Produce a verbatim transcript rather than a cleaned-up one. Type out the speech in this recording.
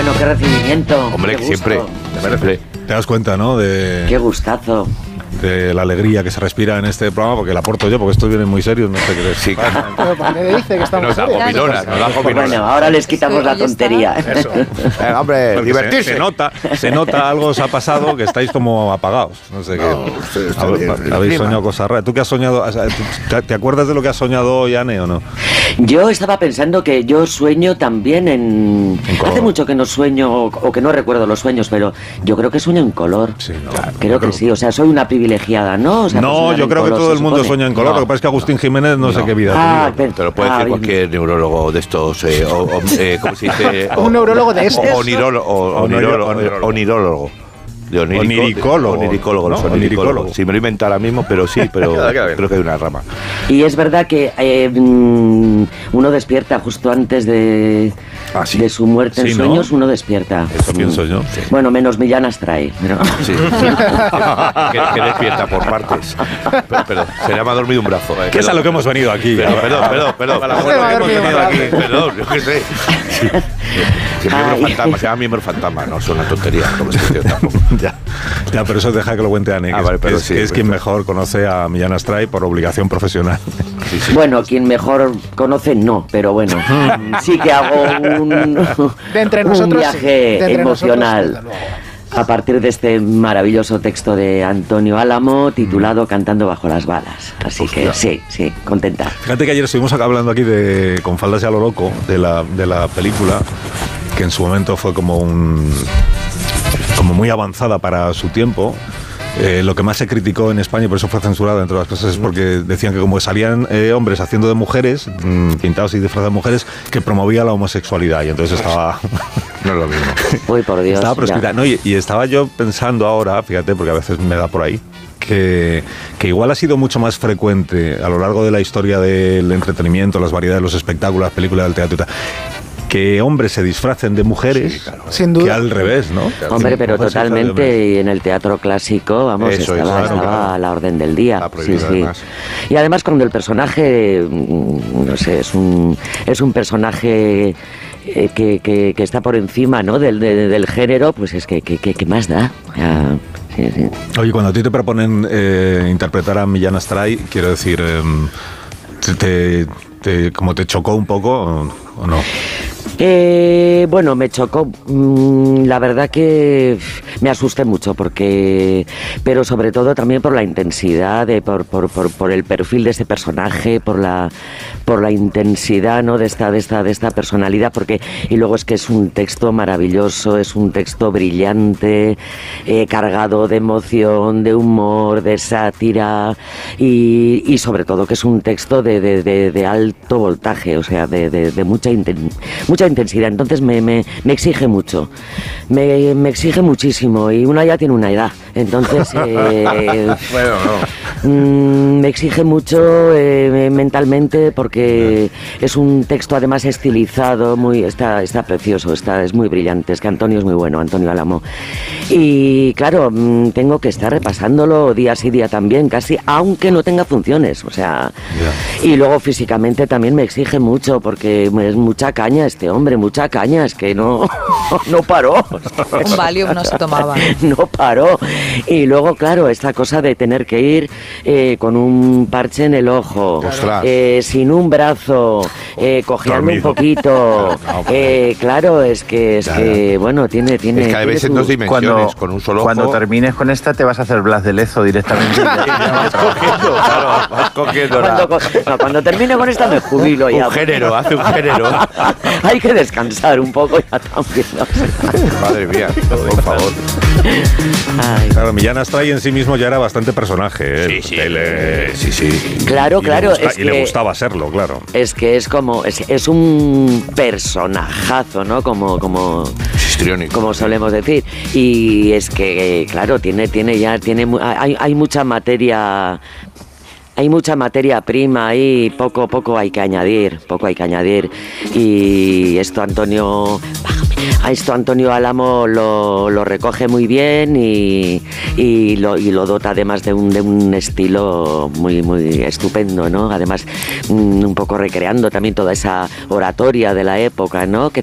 bueno, qué recibimiento. Hombre, qué que siempre, siempre. Te das cuenta, ¿no? De... Qué gustazo. De la alegría que se respira en este programa, porque la aporto yo, porque estos vienen muy serios, no sé qué decir. Sí, claro. Pero ¿para qué dice que estamos Nos da serios? gominolas, nos da gominolas. Bueno, ahora les quitamos Sí, la ahí está. tontería. Eso. Venga, hombre, Porque divertirse. Se, se nota, se nota algo os ha pasado que estáis como apagados. No sé No, qué. usted está Habe- bien, el Habéis clima. soñado cosas raras. ¿Tú qué has soñado? O sea, ¿Te, te acuerdas de lo que has soñado hoy, Anne, o no? Yo estaba pensando que yo sueño también en... En color. Hace mucho que no sueño o, o que no recuerdo los sueños, pero yo creo que sueño en color. Sí, no. Creo que sí, o sea, soy una privilegiada, ¿no? O sea, por No, soñar yo en creo que color, todo se el mundo supone. sueña en color. No. Lo que pasa es que Agustín Jiménez no, sé No. qué vida Ah, ha tenido. pero- Te lo puede ah, decir bien. cualquier neurólogo de estos, eh, o, o, eh, ¿cómo se dice? O- Un neurólogo de estos. O onírólogo. O, Onírólogo. onírólogo. Onírólogo. De onírico- Oniricólogo, Oniricólogo, ¿no? los oniricólogos. Oniricólogo. Sí, me lo invento ahora mismo, pero sí, pero Queda- queda bien. creo que hay una rama. Y es verdad que eh, mm, uno despierta justo antes de, Ah, sí. de su muerte en Sí, ¿no? sueños, uno despierta. Eso Mm. pienso yo. Bueno, menos Millán Astray. Pero... Sí, sí. que, que despierta por partes. Pero, pero se le ha dormido un brazo. eh, Que es a perdón. lo que hemos venido aquí. Perdón, perdón, perdón, perdón. Para Se va a dormir un brazo. Perdón, yo qué sé. Sí. Que miembro Ay. fantasma, se llama miembro fantasma, no es una tontería, no me estoy diciendo tampoco. Ya, ya, pero eso deja que lo cuente Anne, Ah, que, vale, es- pero es, sí, que es quien perfecto. mejor conoce a Millán Astray por obligación profesional. Sí, sí. Bueno, quien mejor conoce, no, pero bueno, sí que hago un, De entre un nosotros, sí. viaje De entre emocional nosotros, desde luego. a partir de este maravilloso texto de Antonio Álamo titulado Cantando bajo las balas. Así que sí, sí, contenta. Fíjate que ayer estuvimos acá hablando aquí de Con faldas y a lo loco, de la, de la película, que en su momento fue como un como muy avanzada para su tiempo. Eh, lo que más se criticó en España, y por eso fue censurada, entre otras cosas, es porque decían que como salían eh, hombres haciendo de mujeres, mmm, pintados y disfrazados de mujeres, que promovía la homosexualidad, y entonces estaba... No es lo mismo. Uy, por Dios. Estaba ya. proscrita. No, y, y estaba yo pensando ahora, fíjate, porque a veces me da por ahí, que, que igual ha sido mucho más frecuente a lo largo de la historia del entretenimiento, las variedades, los espectáculos, las películas, del teatro y tal, que hombres se disfracen de mujeres, Sí, claro. Sin duda. que al revés, ¿no? Hombre, pero Mujeres se disfrazan de hombres. totalmente, y en el teatro clásico, vamos, Eso es, estaba, claro, estaba claro. a la orden del día. Está prohibido, además. Y además cuando el personaje, mm, no sé, es un, es un personaje eh, que, que, que está por encima, ¿no?, del, de- del género, pues es que, que, que, que más da. Ya, sí, sí. Oye, cuando a ti te proponen eh, interpretar a Millán Astray, quiero decir, eh, te, te, te- como te chocó un poco o, o no? Eh, bueno, me chocó. Mm, la verdad que me asusté mucho porque, pero sobre todo también por la intensidad, de, por, por, por, por el perfil de este personaje, por la, por la intensidad, ¿no?, de esta, de esta, de esta personalidad, porque y luego es que es un texto maravilloso, es un texto brillante, eh, cargado de emoción, de humor, de sátira y, y sobre todo que es un texto de, de, de, de alto voltaje, o sea, de, de, de mucha inten, mucha intensidad. Entonces me, me, me exige mucho, me, me exige muchísimo, y una ya tiene una edad, entonces eh, Bueno, no. mm, me exige mucho eh, mentalmente, porque es un texto además estilizado, muy está, está precioso, está, es muy brillante, es que Antonio es muy bueno, Antonio Álamo. Y claro, mm, tengo que estar repasándolo día sí día también, casi, aunque no tenga funciones, o sea, y luego físicamente también me exige mucho, porque es mucha caña este hombre, mucha caña, es que no, no paró. Un Valium no se tomaba. No paró. Y luego, claro, esta cosa de tener que ir eh, con un parche en el ojo, Ostras. eh, sin un brazo, eh, cojeando un Dormido. poquito. Eh, claro, es que, es que bueno, tiene... tiene Es que hay tiene veces en su- dos dimensiones, con un solo ojo. Cuando termines con esta te vas a hacer Blas de Lezo directamente. Vas cogiendo, claro, vas cogiendo la- Cuando, co- no, cuando termine con esta me jubilo ya. un género, hace un género. Hay que descansar un poco ya también. ¿no? Madre mía, por favor. Ay. Claro, Millán Astray en sí mismo ya era bastante personaje. Sí, él. sí, Él, eh, sí, sí. Claro, y le claro. gusta- es y le que- gustaba serlo, claro. Es que es como, es, es un personajazo, ¿no? Como, como, Es histriónico. como solemos decir. Y es que, eh, claro, tiene, tiene ya, tiene, mu- hay, hay mucha materia. Hay mucha materia prima ahí, poco poco hay que añadir, poco hay que añadir. Y esto Antonio, a esto Antonio Álamo lo, lo recoge muy bien y, y, lo, y lo dota además de un, de un estilo muy muy estupendo, ¿no? Además, mm, un poco recreando también toda esa oratoria de la época, ¿no? Que,